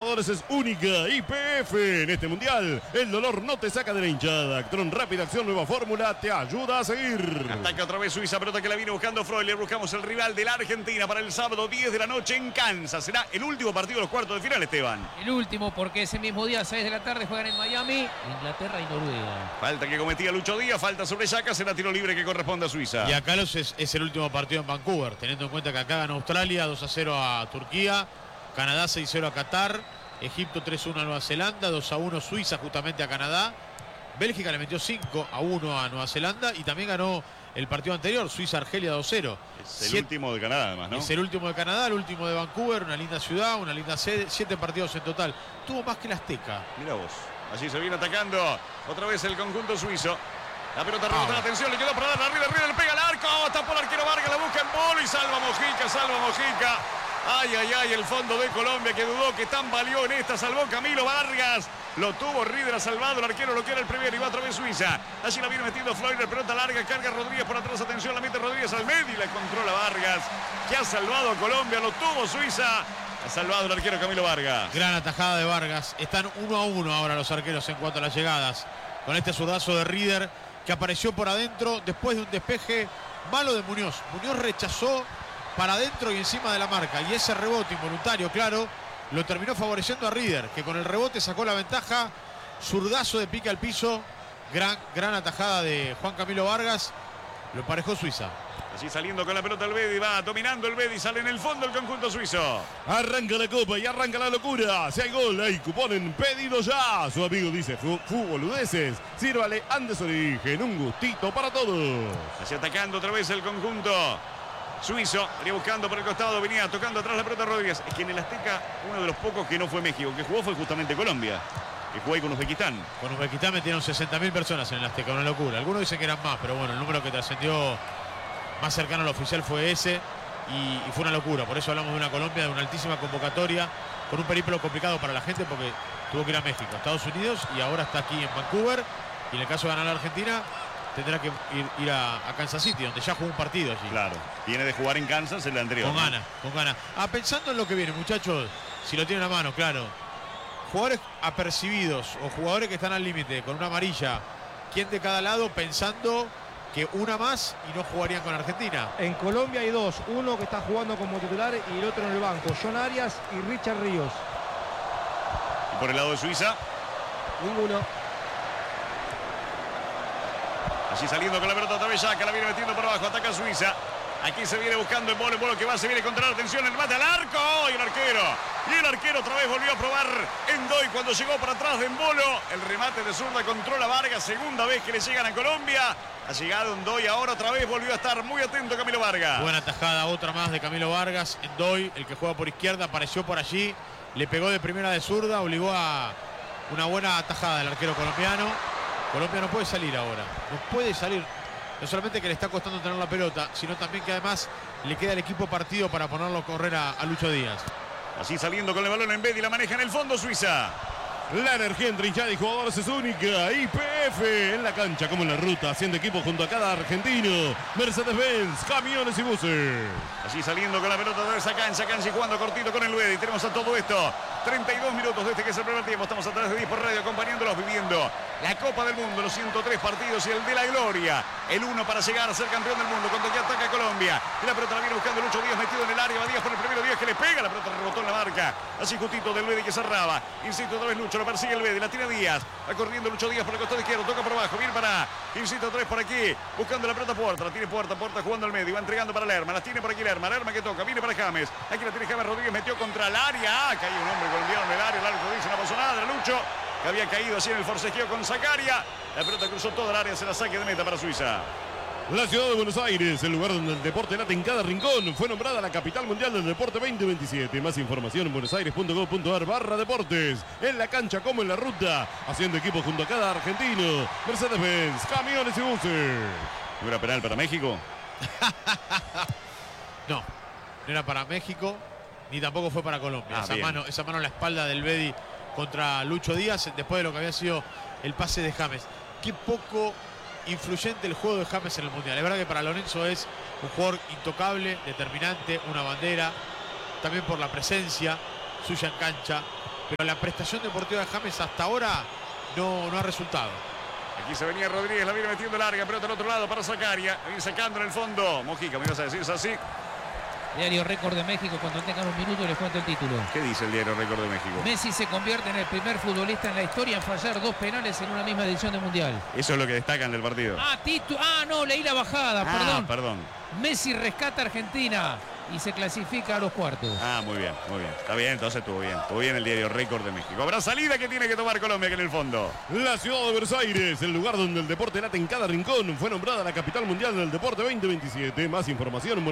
jugadores es única. YPF. En este mundial, el dolor no te saca de la hinchada. Actron Rápida Acción Nueva Fórmula te ayuda a seguir. Ataca otra vez Suiza, pelota que la viene buscando Freuler. Buscamos el rival de la Argentina para el sábado 10 de la noche en Kansas. Será el último partido de los cuartos de final, Esteban. El último, porque ese mismo día, 6 de la tarde, juegan en Miami, Inglaterra y Noruega. Falta que cometía Lucho Díaz, falta sobre Yaka, será tiro libre que corresponde a Suiza. Y acá es el último partido en Vancouver, teniendo en cuenta que acá ganó Australia 2-0 a Turquía, Canadá 6-0 a Qatar, Egipto 3-1 a Nueva Zelanda, 2-1 Suiza justamente a Canadá, Bélgica le metió 5-1 a Nueva Zelanda y también ganó el partido anterior, Suiza-Argelia 2-0. Es el último de Canadá, además, ¿no? Es el último de Canadá, el último de Vancouver, una linda ciudad, una linda sede, 7 partidos en total. Tuvo más que el Azteca. Mira vos, allí se viene atacando otra vez el conjunto suizo. La pelota rebota, la atención, le quedó para dar arriba, le pega al arco, tapó el arquero Vargas, la busca en bolo y salva Mojica. Ay, el fondo de Colombia que dudó que tan valió en esta, salvó Camilo Vargas. Lo tuvo Rieder, ha salvado, el arquero lo quiere el primero y va otra vez Suiza. Allí la viene metiendo Floyd, pelota larga, carga Rodríguez por atrás, atención, la mete Rodríguez al medio y la controla Vargas, que ha salvado a Colombia, lo tuvo Suiza. Ha salvado el arquero Camilo Vargas. Gran atajada de Vargas. Están 1-1 ahora los arqueros en cuanto a las llegadas. Con este zurdazo de Rieder que apareció por adentro después de un despeje malo de Muñoz. Muñoz rechazó para adentro y encima de la marca. Y ese rebote involuntario, claro, lo terminó favoreciendo a Rieder, que con el rebote sacó la ventaja. Zurdazo de pique al piso. Gran atajada de Juan Camilo Vargas. Lo emparejó Suiza. Así saliendo con la pelota el Bedi, va dominando el Bedi, sale en el fondo el conjunto suizo. Arranca la copa y arranca la locura. Si hay gol, hay cupón en pedido ya. Su amigo dice Fútboludeces. Sírvale Andes Origen, un gustito para todos. Así atacando otra vez el conjunto suizo. Venía buscando por el costado, venía tocando atrás la pelota Rodríguez. Es que en el Azteca, uno de los pocos que no fue México, que jugó fue justamente Colombia, que jugó ahí con Uzbekistán. Con Uzbekistán metieron 60.000 personas en el Azteca, una locura. Algunos dicen que eran más, pero bueno, el número que trascendió más cercano al oficial fue ese y fue una locura. Por eso hablamos de una Colombia de una altísima convocatoria, con un periplo complicado para la gente porque tuvo que ir a México, a Estados Unidos y ahora está aquí en Vancouver. Y en el caso de ganar a la Argentina, tendrá que ir a Kansas City, donde ya jugó un partido allí. Claro, viene de jugar en Kansas el anterior. Con ganas. Pensando en lo que viene, muchachos, si lo tienen a mano, claro. Jugadores apercibidos o jugadores que están al límite con una amarilla, ¿quién de cada lado pensando que una más y no jugarían con Argentina? En Colombia hay dos, uno que está jugando como titular y el otro en el banco, John Arias y Richard Ríos. Y por el lado de Suiza, ninguno. Allí saliendo con la pelota otra vez Yaka, la viene metiendo por abajo, ataca Suiza. Aquí se viene buscando el bolo que va, se viene contra la atención, el mate al arco y el arquero otra vez volvió a probar Endoy cuando llegó para atrás de Embolo. El remate de zurda controla Vargas, segunda vez que le llegan a Colombia. Ha llegado Endoy, ahora otra vez volvió a estar muy atento Camilo Vargas. Buena tajada, otra más de Camilo Vargas. Endoy, el que juega por izquierda, apareció por allí, le pegó de primera de zurda, obligó a una buena tajada del arquero colombiano. Colombia no puede salir ahora, no puede salir. No solamente que le está costando tener la pelota, sino también que además le queda el equipo partido para ponerlo a correr a Lucho Díaz. Así saliendo con el balón en Bedi, la maneja en el fondo Suiza. La energía entrinchada y jugadores es única. YPF en la cancha como en la ruta, haciendo equipo junto a cada argentino. Mercedes-Benz, camiones y buses. Así saliendo con la pelota de esa cancha y jugando cortito con el Bedi. Tenemos a todo esto 32 minutos de este que es el primer tiempo. Estamos a través de Dispor Radio acompañándolos, viviendo la Copa del Mundo, los 103 partidos y el de la gloria. El 1 para llegar a ser campeón del mundo cuando ya ataca Colombia. Y la pelota la viene buscando Lucho Díaz metido en el área. Va Díaz por el primero, Díaz que le pega. La pelota rebotó en la marca. Así justito del Bedi que cerraba. Insisto otra vez Lucho, lo persigue el Bedi. La tiene Díaz. Va corriendo Lucho Díaz por el costado izquierdo. Toca por abajo. Viene para, insisto otra vez por aquí. Buscando la pelota Puerta. La tiene Puerta jugando al medio. Va entregando para Lerma. La tiene por aquí Lerma. Lerma que toca. Viene para James. Aquí la tiene James Rodríguez. Metió contra el área. Cae un hombre colombiano en el área. El árbitro dice no pasó nada. Lucho que había caído así en el forcejeo con Zacaria. La pelota cruzó toda el área. Se la saque de meta para Suiza. La ciudad de Buenos Aires, el lugar donde el deporte late en cada rincón, fue nombrada la capital mundial del deporte 2027. Más información en buenosaires.gov.ar/deportes. En la cancha como en la ruta, haciendo equipo junto a cada argentino. Mercedes-Benz, camiones y buses. ¿No era penal para México? No era para México, ni tampoco fue para Colombia. Esa mano en la espalda del Bedi contra Lucho Díaz, después de lo que había sido el pase de James. Qué poco influyente el juego de James en el Mundial. Es verdad que para Lorenzo es un jugador intocable, determinante, una bandera, también por la presencia suya en cancha, pero la prestación deportiva de James hasta ahora no ha resultado. Aquí se venía Rodríguez, la viene metiendo larga, pelota al otro lado para Zacaria. Viene sacando en el fondo. Mojica, me ibas a decir, ¿es así? Diario Récord de México, cuando tengan un minuto les cuento el título. ¿Qué dice el Diario Récord de México? Messi se convierte en el primer futbolista en la historia en fallar 2 penales en una misma edición de Mundial. Eso es lo que destacan del partido. No, leí la bajada, perdón. Messi rescata a Argentina y se clasifica a los cuartos. Muy bien, muy bien. Está bien, entonces estuvo bien. Estuvo bien el Diario Récord de México. Habrá salida que tiene que tomar Colombia aquí en el fondo. La ciudad de Buenos Aires, el lugar donde el deporte late en cada rincón, fue nombrada la capital mundial del deporte 2027. Más información en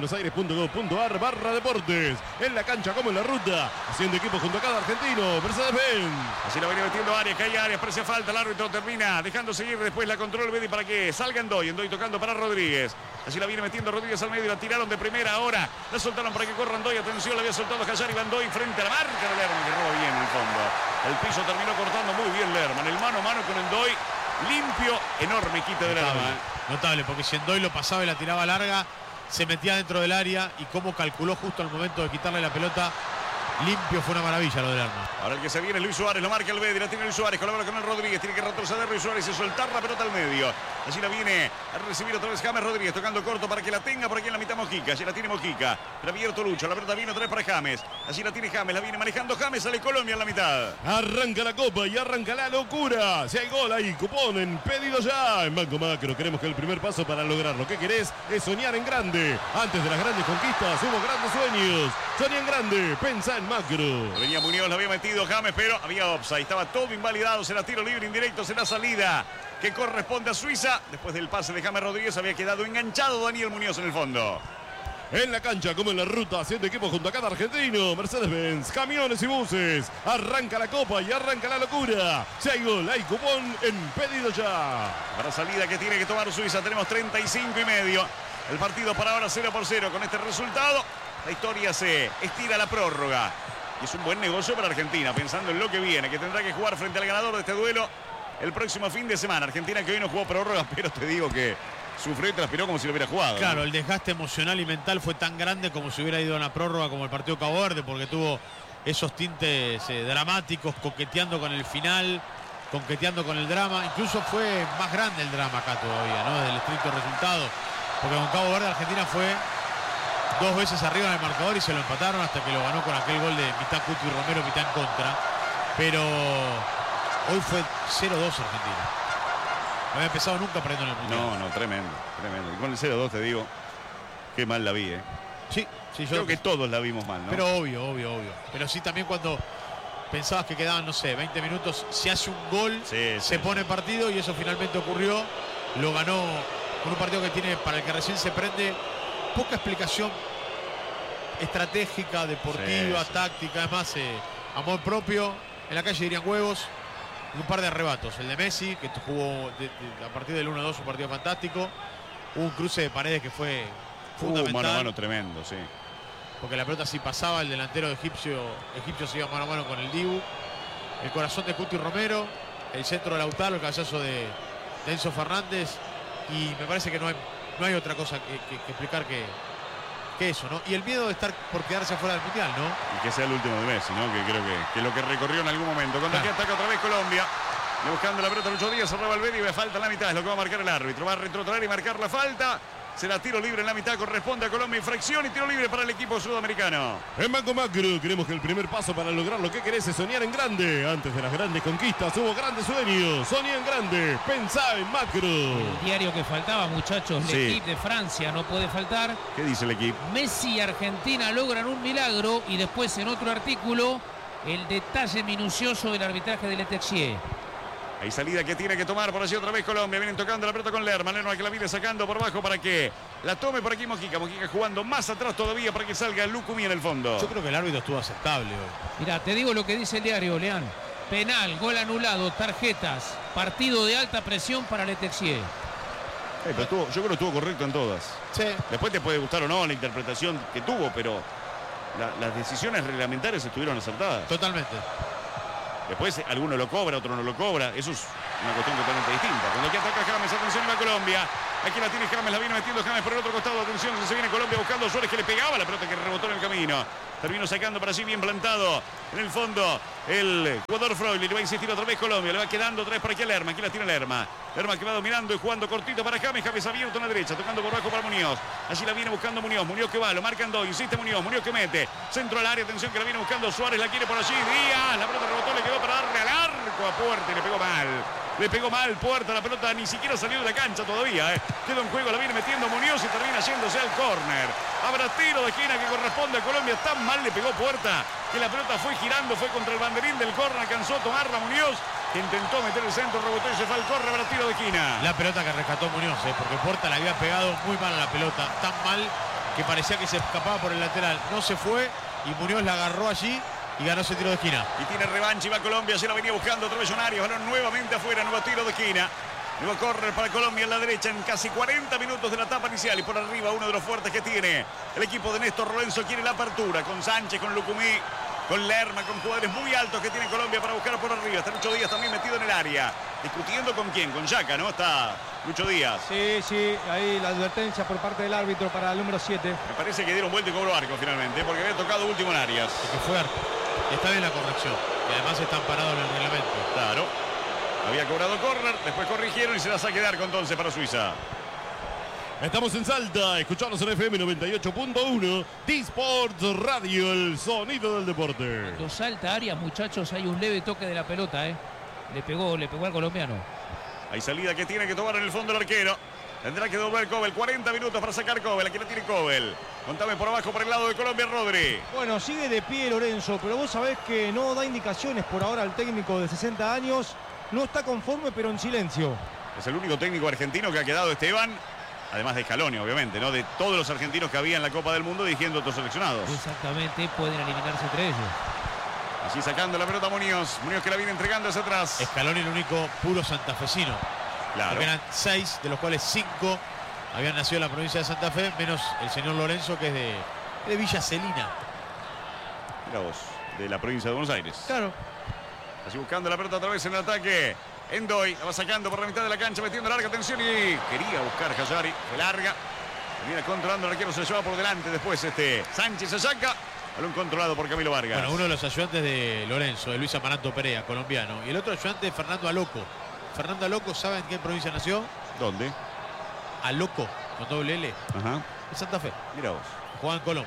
buenosaires.gov.ar/deportes. En la cancha como en la ruta, haciendo equipo junto a cada argentino. Mercedes-Benz. Así la viene metiendo Arias, que hay Arias, parece falta, el árbitro termina dejando seguir, después la control Bedi para que salga Endoy tocando para Rodríguez. Así la viene metiendo Rodríguez al medio y la tiraron de primera ahora. La soltaron para que corra Endoy, atención, la había soltado Cayari, Endoy frente a la marca de Lerman, que roba bien en el fondo. El piso terminó cortando muy bien Lerman, el mano a mano con Endoy, limpio, enorme quite de Lerman. Notable, porque si Endoy lo pasaba y la tiraba larga, se metía dentro del área y cómo calculó justo al momento de quitarle la pelota. Limpio, fue una maravilla lo de Lerman. Ahora el que se viene Luis Suárez, lo marca el Bedi, la tiene Luis Suárez, colabora con el Rodríguez, tiene que retroceder Luis Suárez y soltar la pelota al medio. Allí la viene a recibir otra vez James Rodríguez, tocando corto para que la tenga por aquí en la mitad Mojica. Allí la tiene Mojica, pero abierto Lucho, la pelota viene otra vez para James. Allí la tiene James, la viene manejando James, sale Colombia en la mitad. Arranca la copa y arranca la locura. Si hay gol ahí, cupón en pedido ya. En Banco Macro creemos que el primer paso para lograr lo que querés es soñar en grande. Antes de las grandes conquistas hubo grandes sueños. Soñá en grande, pensá en Macro. Venía Muñoz, la había metido James, pero había offside. Estaba todo invalidado, será tiro libre indirecto, será salida que corresponde a Suiza. Después del pase de James Rodríguez había quedado enganchado Daniel Muñoz en el fondo. En la cancha como en la ruta, haciendo equipo junto a cada argentino. Mercedes-Benz, camiones y buses. Arranca la copa y arranca la locura. Si hay gol, hay cupón en pedido ya. Para salida que tiene que tomar Suiza, tenemos 35 y medio. El partido para ahora 0-0. Con este resultado, la historia se estira a la prórroga. Y es un buen negocio para Argentina, pensando en lo que viene, que tendrá que jugar frente al ganador de este duelo el próximo fin de semana. Argentina que hoy no jugó prórroga, pero te digo que sufrió y transpiró como si lo hubiera jugado. Claro, ¿no? el desgaste emocional y mental fue tan grande como si hubiera ido a una prórroga como el partido Cabo Verde, porque tuvo esos tintes dramáticos, coqueteando con el final, coqueteando con el drama. Incluso fue más grande el drama acá todavía, ¿no? Desde el estricto resultado, porque con Cabo Verde Argentina fue 2 veces arriba en el marcador y se lo empataron hasta que lo ganó con aquel gol de mitad Cuti y Romero, mitad en contra. Pero hoy fue 0-2 Argentina. No había empezado nunca perdiendo en el Mundial. No, tremendo, tremendo. Y con el 0-2 te digo, qué mal la vi, ¿eh? Sí, yo creo que todos la vimos mal, ¿no? Pero obvio. Pero sí también cuando pensabas que quedaban, no sé, 20 minutos, se hace un gol, se pone partido y eso finalmente ocurrió. Lo ganó con un partido que tiene, para el que recién se prende, poca explicación estratégica, deportiva, táctica, además amor propio. En la calle dirían huevos. Un par de arrebatos. El de Messi, que jugó a partir del 1-2 un partido fantástico. Hubo un cruce de paredes que fue fundamental. Mano a mano tremendo, sí. Porque la pelota sí pasaba, el delantero egipcio se iba mano a mano con el Dibu. El corazón de Cuti Romero. El centro de Lautaro, el cabezazo de Enzo Fernández. Y me parece que no hay otra cosa que explicar que eso, ¿no? Y el miedo de estar por quedarse fuera del Mundial, ¿no? Y que sea el último de Messi, ¿no? Que creo que lo que recorrió en algún momento. Cuando aquí ataca otra vez Colombia. Buscando la pelota Lucho Díaz, arriba Valverde y ve falta en la mitad. Es lo que va a marcar el árbitro. Va a retrotraer y marcar la falta. Será tiro libre en la mitad, corresponde a Colombia, infracción y tiro libre para el equipo sudamericano. En Banco Macro creemos que el primer paso para lograr lo que querés es soñar en grande. Antes de las grandes conquistas hubo grandes sueños. Soñá en grande, pensá en Macro. El diario que faltaba, muchachos, el equipo de Francia no puede faltar. ¿Qué dice el equipo? Messi y Argentina logran un milagro y después en otro artículo el detalle minucioso del arbitraje de Letexier. Hay salida que tiene que tomar por allí otra vez Colombia. Vienen tocando la pelota con Lerman. Lerman que la viene sacando por abajo para que la tome por aquí Mojica. Mojica jugando más atrás todavía para que salga Lucumí en el fondo. Yo creo que el árbitro estuvo aceptable hoy. Mirá, te digo lo que dice el diario, Leán. Penal, gol anulado, tarjetas, partido de alta presión para Letexier. Pero yo creo que estuvo correcto en todas. Sí. Después te puede gustar o no la interpretación que tuvo, pero las decisiones reglamentarias estuvieron acertadas. Totalmente. Después alguno lo cobra, otro no lo cobra. Eso es una cuestión totalmente distinta. Cuando aquí ataca James, atención, va Colombia. Aquí la tiene James, la viene metiendo James por el otro costado. Atención, se viene Colombia buscando a Suárez, que le pegaba la pelota que rebotó en el camino. Terminó sacando para allí bien plantado. En el fondo el jugador Freud. Le va a insistir otra vez Colombia. Le va quedando otra vez para aquí a Lerma. Aquí la tiene Lerma. Lerma que va dominando y jugando cortito para James. James abierto en la derecha. Tocando por bajo para Muñoz. Allí la viene buscando Muñoz. Muñoz que va. Lo marcan dos. Insiste Muñoz. Muñoz que mete. Centro al área. Atención que la viene buscando Suárez. La quiere por allí. Díaz. La pelota rebotó. Le quedó para darle al arco a Puerta. Y le pegó mal. Le pegó mal Puerta. La pelota ni siquiera salió de la cancha todavía. Quedó en juego. La viene metiendo Muñoz y termina yéndose al córner. Habrá tiro de esquina que corresponde a Colombia. Tan mal le pegó Puerta que la pelota fue girando. Fue contra el banderín del córner. Alcanzó a tomarla Muñoz, que intentó meter el centro, rebotó y se fue al córner. Habrá tiro de esquina. La pelota que rescató Muñoz, porque Puerta le había pegado muy mal a la pelota. Tan mal que parecía que se escapaba por el lateral. No se fue y Muñoz la agarró allí y ganó ese tiro de esquina. Y tiene revancha y va Colombia. Se la venía buscando otra vez Arias. Balón nuevamente afuera. Nuevo tiro de esquina. Nuevo córner para Colombia en la derecha en casi 40 minutos de la etapa inicial. Y por arriba uno de los fuertes que tiene el equipo de Néstor Lorenzo. Quiere la apertura con Sánchez, con Lucumí, con Lerma, con jugadores muy altos que tiene Colombia para buscar por arriba. Está Lucho Díaz también metido en el área. Discutiendo con quién, con Yaca, ¿no? Está Lucho Díaz. Sí, ahí la advertencia por parte del árbitro para el número 7. Me parece que dieron vuelta y cobró arco finalmente, porque había tocado último en Arias. Que fue arco. Está bien la corrección. Y además están parados en el reglamento. Claro. Había cobrado córner, después corrigieron y se la saque de arco entonces para Suiza. Estamos en Salta, escuchanos en FM 98.1, D-Sports Radio, el sonido del deporte. Cuando salta Arias, muchachos, hay un leve toque de la pelota, Le pegó al colombiano. Hay salida que tiene que tomar en el fondo el arquero. Tendrá que doblar Cobel. 40 minutos para sacar Cobel. Aquí la tiene Cobel. Contame por abajo, por el lado de Colombia, Rodri. Bueno, sigue de pie Lorenzo, pero vos sabés que no da indicaciones por ahora al técnico de 60 años. No está conforme, pero en silencio. Es el único técnico argentino que ha quedado Esteban. Además de Scaloni, obviamente, ¿no? De todos los argentinos que había en la Copa del Mundo dirigiendo a otros seleccionados. Exactamente, pueden eliminarse entre ellos. Así sacando la pelota Muñoz. Muñoz que la viene entregando hacia atrás. Scaloni el único puro santafesino. Claro. Porque eran 6, de los cuales 5 habían nacido en la provincia de Santa Fe, menos el señor Lorenzo, que es de Villa Celina. Mira vos, de la provincia de Buenos Aires. Claro. Así buscando la pelota otra vez en el ataque. Endoy la va sacando por la mitad de la cancha, metiendo larga tensión y quería buscar Jayari. Fue larga. Termina controlando el arquero, se la lleva por delante. Después Sánchez se saca. Balón controlado por Camilo Vargas. Bueno, uno de los ayudantes de Lorenzo, de Luis Amaranto Perea, colombiano. Y el otro ayudante es Fernando Aloco. Fernando Aloco, ¿saben en qué provincia nació? ¿Dónde? Aloco, con doble L. Ajá. En Santa Fe. Mira vos. Juan Colón.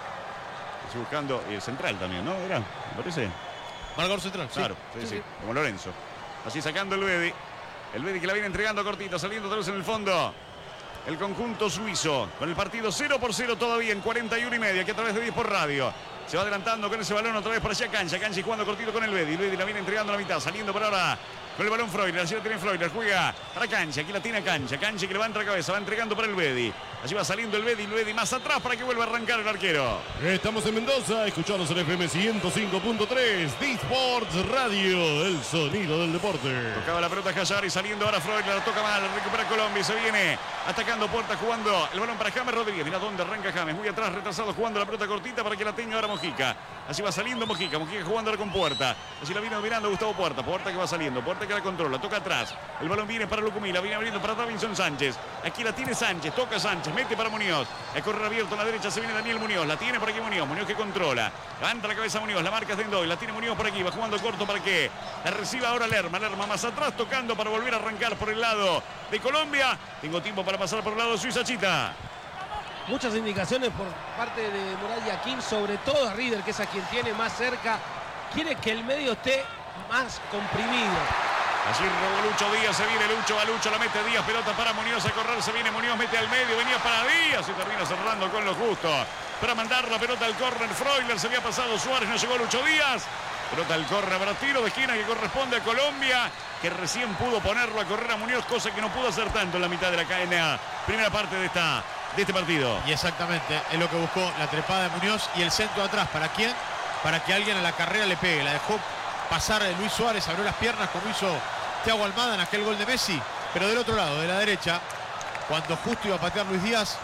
Estoy buscando el central también, ¿no? Era, me parece. Marcador central, Claro, sí, como Lorenzo. Así sacando el Bedi. El Bedi que la viene entregando cortita, saliendo otra vez en el fondo. El conjunto suizo, con el partido 0-0 todavía en 41 y media, que a través de 10 por radio. Se va adelantando con ese balón otra vez por allá Cancha. Cancha jugando cortito con el Bedi. El Bedi la viene entregando a la mitad, saliendo por ahora con el balón Freuler. Allí la tiene Freuler, juega para Cancha. Aquí la tiene Cancha. Cancha que levanta la cabeza, va entregando para el Bedi. Allí va saliendo el Bedi más atrás para que vuelva a arrancar el arquero. Estamos en Mendoza, escuchanos en FM 105.3, D-Sports Radio, el sonido del deporte. Tocaba la pelota Jayari, saliendo ahora Freuler, la toca mal, recupera Colombia y se viene atacando Puerta, jugando el balón para James Rodríguez. Mira dónde arranca James, muy atrás, retrasado, jugando la pelota cortita para que la tenga ahora Mojica. Así va saliendo Mojica jugando ahora con Puerta. Así la viene dominando Gustavo Puerta. Puerta que va saliendo, Puerta que la controla, toca atrás. El balón viene para Lucumí, la viene abriendo para Davinson Sánchez. Aquí la tiene Sánchez, toca Sánchez, mete para Muñoz. El correr abierto a la derecha, se viene Daniel Muñoz, la tiene por aquí Muñoz que controla. Levanta la cabeza Muñoz, la marca es de Endoy, la tiene Muñoz por aquí, va jugando corto para que la reciba ahora Lerma más atrás, tocando para volver a arrancar por el lado de Colombia. Tengo tiempo para pasar por el lado de Suiza, Chita. Muchas indicaciones por parte de Murat Yakin, sobre todo a Rieder, que es a quien tiene más cerca. Quiere que el medio esté más comprimido. Allí robó Lucho Díaz, se viene Lucho, va Lucho, la mete Díaz, pelota para Muñoz a correr, se viene Muñoz, mete al medio, venía para Díaz y termina cerrando con lo justo. Para mandar la pelota al córner, Freuler, se había pasado Suárez, no llegó Lucho Díaz. Pelota al córner, habrá tiro de esquina que corresponde a Colombia, que recién pudo ponerlo a correr a Muñoz, cosa que no pudo hacer tanto en la mitad de la primera parte de este partido. Y exactamente, es lo que buscó, la trepada de Muñoz y el centro atrás. ¿Para quién? Para que alguien a la carrera le pegue. La dejó pasar Luis Suárez, abrió las piernas como hizo Thiago Almada en aquel gol de Messi. Pero del otro lado, de la derecha, cuando justo iba a patear Luis Díaz,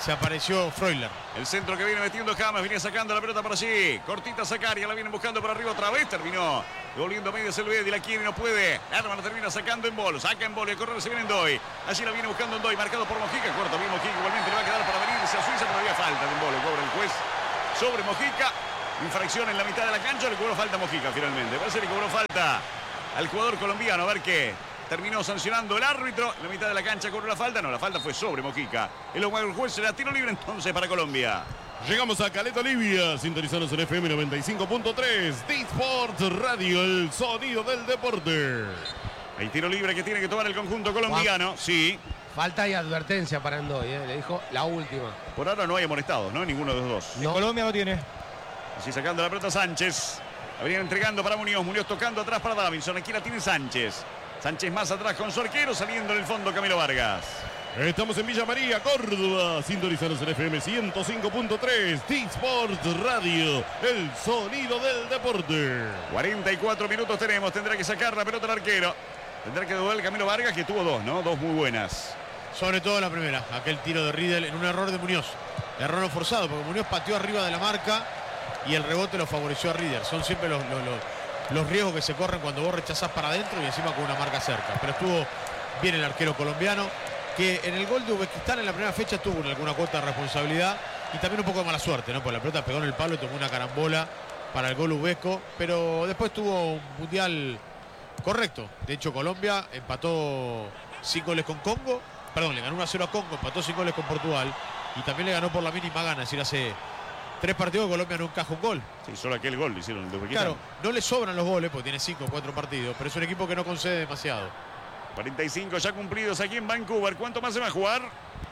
se apareció Freuler. El centro que viene metiendo James, viene sacando la pelota para allí. Cortita Zakaria, la viene buscando por arriba otra vez. Terminó volviendo a medio Selveddi, la quiere y no puede. Arma la termina sacando en bolo. Saca en bolo y a correr se viene Ndoy. Allí la viene buscando Ndoy, marcado por Mojica. Corta bien Mojica, igualmente le va a quedar para venirse a Suiza, pero había falta en bolo. Cobra el juez sobre Mojica. Infracción en la mitad de la cancha, le cobró falta a Mojica finalmente. Parece que le cobró falta al jugador colombiano. A ver qué terminó sancionando el árbitro. En la mitad de la cancha cobró la falta. No, la falta fue sobre Mojica. El juez será tiro libre entonces para Colombia. Llegamos a Caleta, Olivia, sintonizados en FM 95.3, D-Sport Radio, el sonido del deporte. Hay tiro libre que tiene que tomar el conjunto colombiano. Sí. Falta y advertencia para Ndoy, le dijo la última. Por ahora no hay amonestados, ¿no? Ninguno de los dos. No. Colombia no tiene. Así sacando la pelota Sánchez. La venían entregando para Muñoz. Muñoz tocando atrás para Davinson. Aquí la tiene Sánchez. Sánchez más atrás con su arquero. Saliendo en el fondo Camilo Vargas. Estamos en Villa María, Córdoba, sintonizados en FM 105.3, D-Sport Radio, el sonido del deporte. 44 minutos tenemos, tendrá que sacar la pelota el arquero. Tendrá que devolver Camilo Vargas, que tuvo dos, ¿no? Dos muy buenas. Sobre todo la primera, aquel tiro de Riedel en un error de Muñoz. Error no forzado, porque Muñoz pateó arriba de la marca y el rebote lo favoreció a Riedel. Son siempre los riesgos que se corren cuando vos rechazás para adentro y encima con una marca cerca. Pero estuvo bien el arquero colombiano, que en el gol de Uzbekistán en la primera fecha tuvo alguna cuota de responsabilidad y también un poco de mala suerte, ¿no? Porque la pelota pegó en el palo y tomó una carambola para el gol uzbeco, pero después tuvo un mundial correcto. De hecho, Colombia empató 5 goles con Congo, perdón, le ganó 1-0 a Congo, empató 5 goles con Portugal y también le ganó por la mínima gana, es decir, hace 3 partidos que Colombia no encaja un gol. Sí, solo aquel gol le hicieron el de Uzbekistán. Claro, no le sobran los goles porque tiene 5 o 4 partidos, pero es un equipo que no concede demasiado. 45 ya cumplidos aquí en Vancouver. ¿Cuánto más se va a jugar?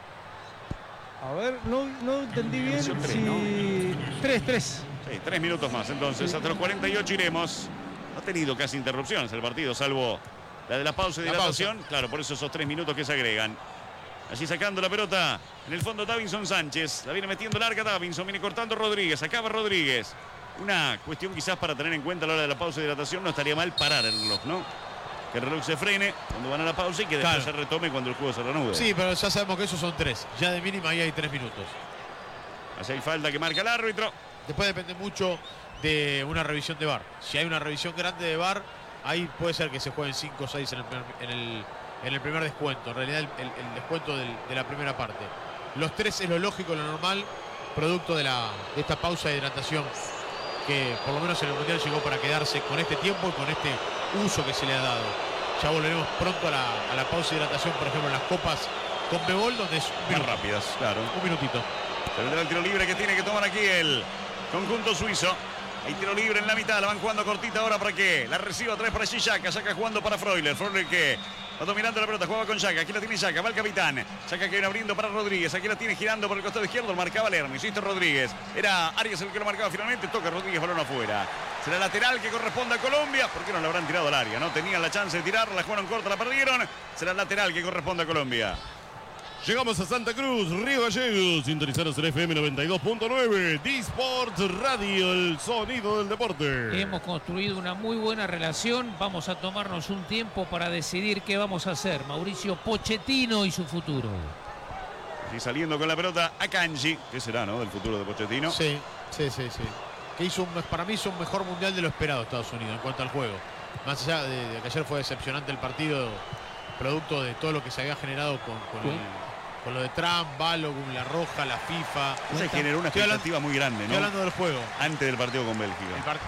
A ver, no entendí bien. Tres, Si... ¿no? 3. Sí, 3 minutos más. Entonces, hasta los 48 iremos. No ha tenido casi interrupciones el partido, salvo la de la pausa y de dilatación. Claro, por eso esos 3 minutos que se agregan. Allí sacando la pelota. En el fondo Davinson Sánchez. La viene metiendo larga Davinson. Viene cortando Rodríguez. Acaba Rodríguez. Una cuestión quizás para tener en cuenta a la hora de la pausa y dilatación. No estaría mal parar el reloj, ¿no? Que el reloj se frene cuando van a la pausa y que después se retome cuando el juego se reanude. Sí, pero ya sabemos que esos son 3. Ya de mínima ahí hay 3 minutos. Así hay falta que marca el árbitro. Después depende mucho de una revisión de VAR. Si hay una revisión grande de VAR, ahí puede ser que se jueguen 5 o 6 en el primer descuento. En realidad el descuento de la primera parte. Los 3 es lo lógico, lo normal, producto de esta pausa de hidratación que por lo menos en el Mundial llegó para quedarse con este tiempo y con este uso que se le ha dado. Ya volveremos pronto a la pausa de hidratación, por ejemplo, en las copas con Bebol, donde es más rápidas, claro. Un minutito. Se vendrá el tiro libre que tiene que tomar aquí el conjunto suizo. Hay tiro libre en la mitad, la van jugando cortita ahora para que la reciba otra vez para allí Xhaka. Xhaka jugando para Freuler. Freuler que va dominando la pelota, jugaba con Xhaka. Aquí la tiene Xhaka, va el capitán. Xhaka que viene abriendo para Rodríguez. Aquí la tiene girando por el costado izquierdo, lo marcaba Lerma. Insisto, Rodríguez. Era Arias el que lo marcaba finalmente. Toca Rodríguez, balón afuera. Será lateral que corresponde a Colombia. ¿Por qué no la habrán tirado al área? No tenían la chance de tirarla, la jugaron corta, la perdieron. Será lateral que corresponde a Colombia. Llegamos a Santa Cruz, Río Gallegos, sintonizados en FM 92.9, D-Sport Radio, el sonido del deporte. Hemos construido una muy buena relación, vamos a tomarnos un tiempo para decidir qué vamos a hacer. Mauricio Pochettino y su futuro. Y saliendo con la pelota a Kanji, ¿qué será, no? Del futuro de Pochettino. Sí. Que para mí hizo un mejor mundial de lo esperado Estados Unidos en cuanto al juego. Más allá de que ayer fue decepcionante el partido, producto de todo lo que se había generado con lo de Trump, Balogun, la Roja, la FIFA. Se generó una expectativa muy grande, ¿no? Estoy hablando del juego. Antes del partido con Bélgica.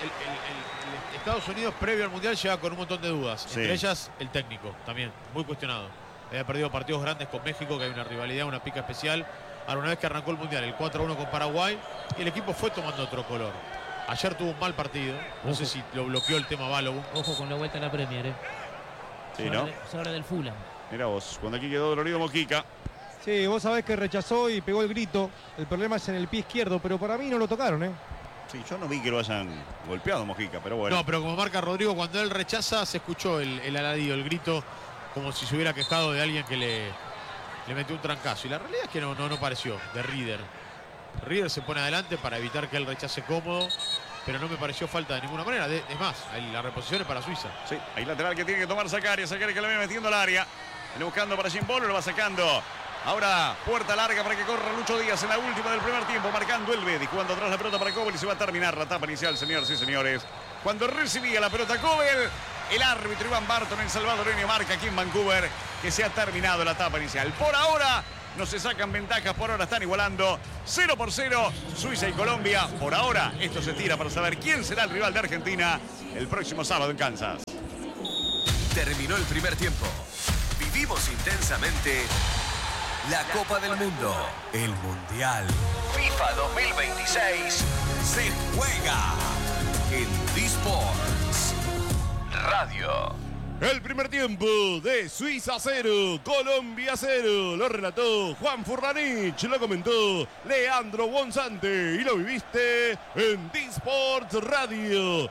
El Estados Unidos previo al Mundial llega con un montón de dudas. Sí. Entre ellas el técnico también, muy cuestionado. Había perdido partidos grandes con México, que hay una rivalidad, una pica especial. Ahora, una vez que arrancó el Mundial, el 4-1 con Paraguay, el equipo fue tomando otro color. Ayer tuvo un mal partido. No sé si lo bloqueó el tema Balogun. Ojo con la vuelta a la Premier, Sí, ¿no? Se habla del Fulham. Mira vos, cuando aquí quedó dolorido Mojica. Sí, vos sabés que rechazó y pegó el grito. El problema es en el pie izquierdo, pero para mí no lo tocaron, ¿eh? Sí, yo no vi que lo hayan golpeado Mojica, pero bueno. No, pero como marca Rodrigo, cuando él rechaza, se escuchó el aladío, el grito, como si se hubiera quejado de alguien que le metió un trancazo. Y la realidad es que no pareció, de Rieder. Rieder se pone adelante para evitar que él rechace cómodo, pero no me pareció falta de ninguna manera. Es más, la reposición es para Suiza. Sí, hay lateral que tiene que tomar Zakaria que la viene metiendo al área. Viene buscando para Jim Polo, lo va sacando Ahora, puerta larga para que corra Lucho Díaz en la última del primer tiempo, marcando el Betis, jugando atrás la pelota para Kobel y se va a terminar la etapa inicial, señoras y señores. Cuando recibía la pelota Kobel, el árbitro Iván Barton, el salvadoreño, marca aquí en Vancouver que se ha terminado la etapa inicial. Por ahora no se sacan ventajas, por ahora están igualando 0-0 Suiza y Colombia. Por ahora esto se tira para saber quién será el rival de Argentina el próximo sábado en Kansas. Terminó el primer tiempo. Vivimos intensamente la Copa del Mundo, el Mundial. FIFA 2026 se juega en D-Sports Radio. El primer tiempo de Suiza 0, Colombia 0. Lo relató Juan Furlanich, lo comentó Leandro Bonzante y lo viviste en D-Sports Radio.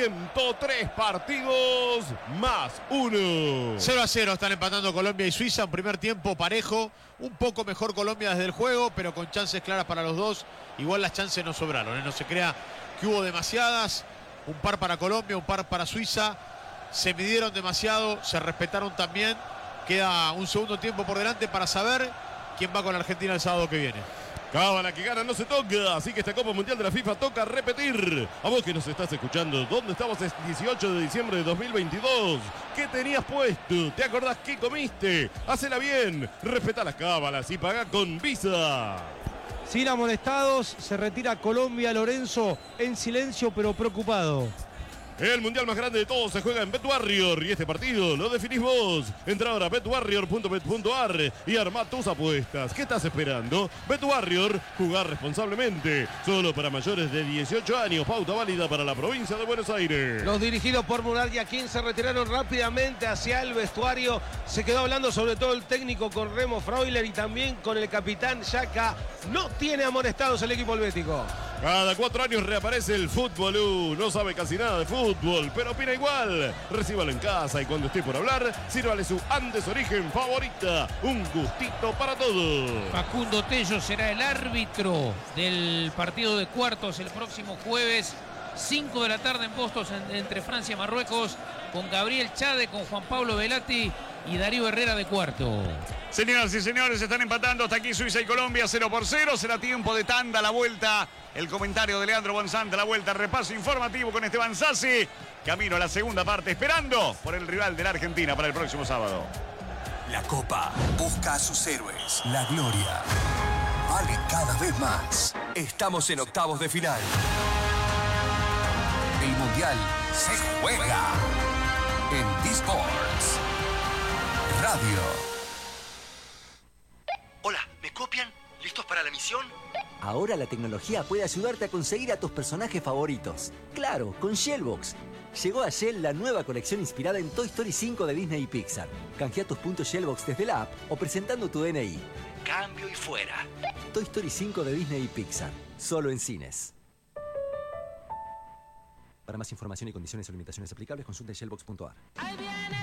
103 partidos más 1. 0-0 están empatando Colombia y Suiza. Un primer tiempo parejo. Un poco mejor Colombia desde el juego, pero con chances claras para los dos. Igual las chances no sobraron, ¿eh? No se crea que hubo demasiadas. Un par para Colombia, un par para Suiza. Se midieron demasiado, se respetaron también. Queda un segundo tiempo por delante para saber quién va con la Argentina el sábado que viene. Cábala que gana no se toca, así que esta Copa Mundial de la FIFA toca repetir. A vos que nos estás escuchando, ¿dónde estabas el 18 de diciembre de 2022? ¿Qué tenías puesto? ¿Te acordás qué comiste? Hacela bien, respetá las cábalas y pagá con Visa. Sin amonestados, se retira Colombia. Lorenzo en silencio pero preocupado. El mundial más grande de todos se juega en BetWarrior y este partido lo definís vos. Entra ahora a betwarrior.bet.ar y armá tus apuestas. ¿Qué estás esperando? BetWarrior, jugar responsablemente. Solo para mayores de 18 años. Pauta válida para la provincia de Buenos Aires. Los dirigidos por Murad Yakin se retiraron rápidamente hacia el vestuario. Se quedó hablando sobre todo el técnico con Remo Freuler y también con el capitán Xhaka. No tiene amonestados el equipo helvético. Cada 4 años reaparece el fútbol. No sabe casi nada de fútbol, pero opina igual. Recíbalo en casa y cuando esté por hablar, sírvale su Andes Origen favorita. Un gustito para todos. Facundo Tello será el árbitro del partido de cuartos el próximo jueves, 5 de la tarde en Boston, entre Francia y Marruecos, con Gabriel Chade, con Juan Pablo Velati y Darío Herrera de cuarto. Señoras y señores, están empatando hasta aquí Suiza y Colombia 0-0. Será tiempo de tanda, la vuelta. El comentario de Leandro Bonzante, la vuelta, repaso informativo con Esteban Sassi. Camino a la segunda parte, esperando por el rival de la Argentina para el próximo sábado. La Copa busca a sus héroes. La gloria vale cada vez más. Estamos en octavos de final. El Mundial se juega en D-Sports Radio. Hola, ¿me copian? ¿Listos para la misión? Ahora la tecnología puede ayudarte a conseguir a tus personajes favoritos. Claro, con Shellbox. Llegó a Shell la nueva colección inspirada en Toy Story 5 de Disney y Pixar. Canjea tus puntos Shellbox desde la app o presentando tu DNI. Cambio y fuera. Toy Story 5 de Disney y Pixar. Solo en cines. Para más información y condiciones o limitaciones aplicables, consulte shellbox.ar. Ahí viene